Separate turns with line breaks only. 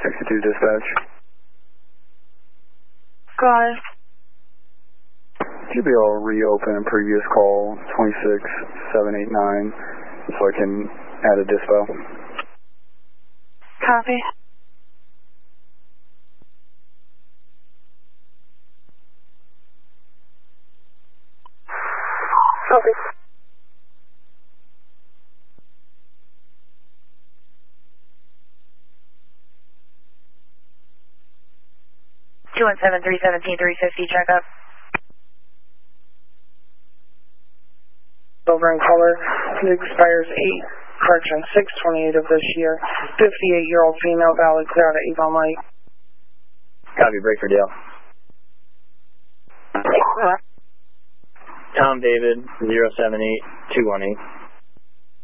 62 dispatch.
Got it.
Should be able to reopen a previous call, 26789, so I can add a dispo.
Copy. Copy. Two 17317 checkup.
Silver in color. It expires 6/28 of this year. 58-year-old female, valid, clear out at Avon Lake.
Copy, break for Dale. Tom David, 078218.